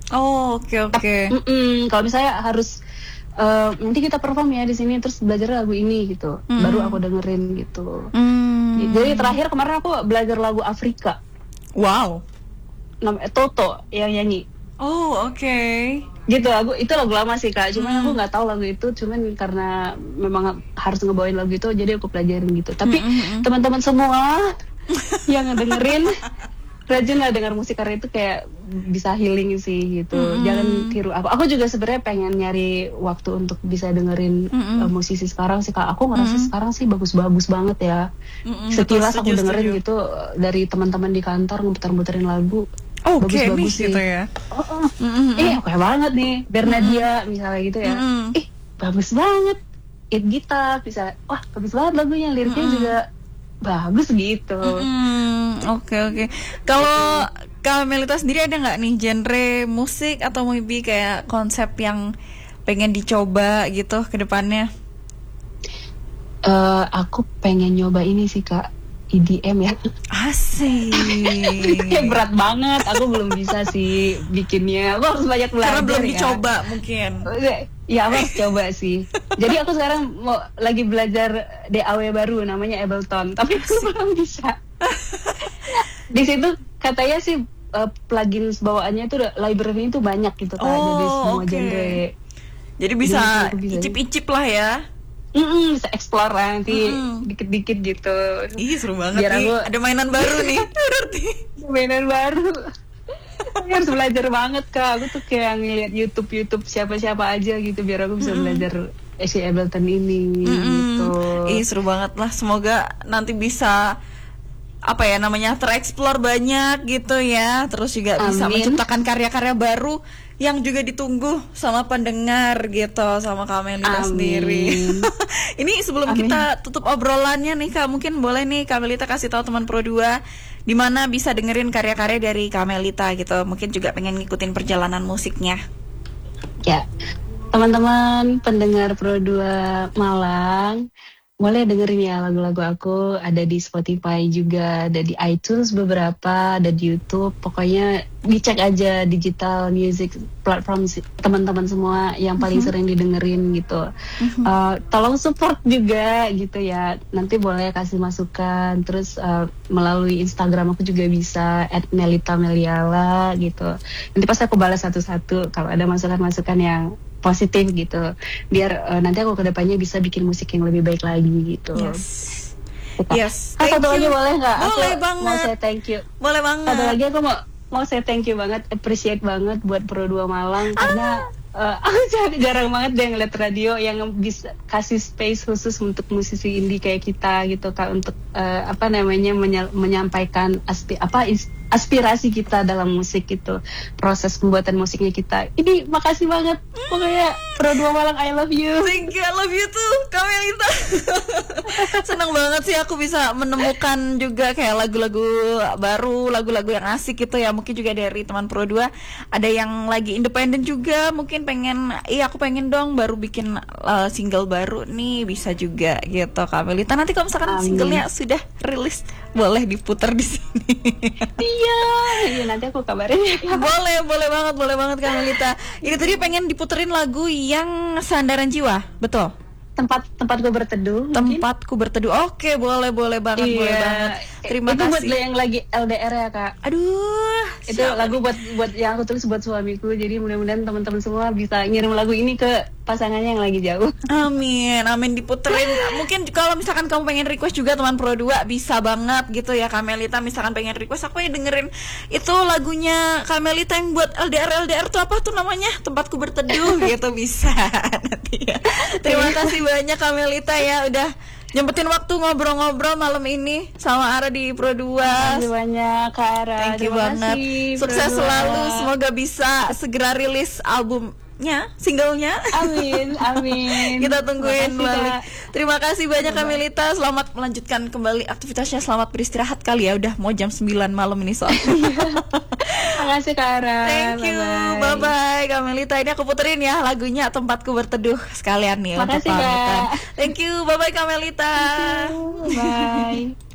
Oh, oke. Kalau misalnya harus nanti kita perform ya di sini, terus belajar lagu ini gitu, baru aku dengerin gitu. Jadi terakhir kemarin aku belajar lagu Afrika. Wow. Namanya Toto yang nyanyi. Oh, oke. Gitu, itu lagu lama sih Kak. Cuman aku nggak tahu lagu itu, cuman karena memang harus ngebawain lagu itu, jadi aku pelajarin gitu. Tapi teman-teman semua yang dengerin rajin lah dengar musik, karena itu kayak bisa healing sih gitu. Jangan tiru aku. Aku juga sebenarnya pengen nyari waktu untuk bisa dengerin musisi sekarang sih Kak. Aku ngerasa sekarang sih bagus-bagus banget ya. Sekilas aku dengerin gitu dari teman-teman di kantor muter-muterin lagu. Bagus-bagus gitu ya. Oke banget nih Bernadia misalnya gitu ya. Bagus banget. It Gita bisa. Wah, bagus banget lagunya, liriknya juga bagus gitu. Oke. Kalau Kamelita sendiri ada nggak nih genre musik atau maybe kayak konsep yang pengen dicoba gitu ke depannya? Aku pengen nyoba ini sih Kak, EDM ya. Asik. Kayak berat banget, aku belum bisa sih bikinnya. Aku harus banyak belajar. Karena belum ya. dicoba mungkin. Ya aku harus coba sih. Jadi aku sekarang lagi belajar DAW baru namanya Ableton, tapi aku belum bisa. Di situ katanya sih plugin bawaannya itu library itu banyak gitu kan, dari semua genre. Jadi bisa icip-icip lah ya. Bisa explore lah nanti dikit-dikit gitu. Ih, seru banget. Biar nih. Ada mainan baru nih. Berarti. Mainan baru. Aku harus belajar banget Kak. Aku tuh kayak ngeliat YouTube siapa-siapa aja gitu, biar aku bisa belajar si Ableton ini gitu. Ih, seru banget lah. Semoga nanti bisa tereksplor banyak gitu ya. Terus juga bisa menciptakan karya-karya baru yang juga ditunggu sama pendengar gitu, sama Kamelita sendiri. Ini sebelum kita tutup obrolannya nih Kak, mungkin boleh nih Kamelita kasih tahu teman Pro 2 di mana bisa dengerin karya-karya dari Kamelita gitu. Mungkin juga pengen ngikutin perjalanan musiknya. Ya, teman-teman pendengar Pro 2 Malang, boleh dengerin ya lagu-lagu aku, ada di Spotify juga, ada di iTunes beberapa, ada di YouTube. Pokoknya dicek aja digital music platform teman-teman semua yang paling sering didengerin gitu. Tolong support juga gitu ya. Nanti boleh kasih masukan, terus melalui Instagram aku juga bisa @melita_meliala gitu. Nanti pasti aku balas satu-satu kalau ada masukan-masukan yang positif gitu, biar nanti aku kedepannya bisa bikin musik yang lebih baik lagi gitu. Yes. Satu lagi boleh nggak? Boleh aku banget. Mau saya thank you. Boleh banget. Satu lagi aku mau saya thank you banget, appreciate banget buat Pro 2 Malang karena aku jarang banget deh ngeliat radio yang bisa kasih space khusus untuk musisi indie kayak kita gitu Kak, untuk menyampaikan aspirasi kita dalam musik gitu, proses pembuatan musiknya kita. Ini makasih banget. Pokoknya Pro 2 Malang, I love you. Thank you, I love you too, Kamelita. Senang banget sih aku bisa menemukan juga kayak lagu-lagu baru, lagu-lagu yang asik gitu ya. Mungkin juga dari teman Pro 2 ada yang lagi independen juga, mungkin aku pengen dong baru bikin single baru nih, bisa juga gitu Kamelita. Nanti kalau misalkan singlenya sudah rilis, boleh diputar di sini. Iya, nanti aku kabarin ya. Boleh banget Kamelita. Ini tadi pengen diputerin lagu yang Sandaran Jiwa, betul? Tempatku berteduh. Tempatku berteduh. Oke, boleh banget, boleh banget. Terima kasih. kasih. Itu buat yang lagi LDR ya Kak. Aduh, itu lagu buat yang aku tulis buat suamiku. Jadi mudah-mudahan teman-teman semua bisa ngirim lagu ini ke pasangannya yang lagi jauh. Amin diputerin. Mungkin kalau misalkan kamu pengen request juga teman Pro 2 bisa banget gitu ya Kamelita. Misalkan pengen request, aku pengen dengerin itu lagunya Kamelita yang buat LDR tuh apa tuh namanya? Tempatku berteduh gitu, bisa nanti ya. Terima kasih banyak Kamelita ya udah nyempetin waktu ngobrol-ngobrol malam ini sama Ara di Pro 2. Terima kasih banyak Kak Ara. Thank you banget. Sukses selalu, semoga bisa segera rilis albumnya, singlenya. Amin. Kita tungguin balik. Terima kasih banyak Kamelita. Selamat melanjutkan kembali aktivitasnya. Selamat beristirahat kali ya. Udah mau jam 9 malam ini soalnya. Terima kasih Kak Ara. Thank you. Bye-bye Kamelita. Ini aku puterin ya lagunya Tempatku Berteduh sekalian nih. Makasih Kak. Thank you. Bye-bye Kamelita. Bye.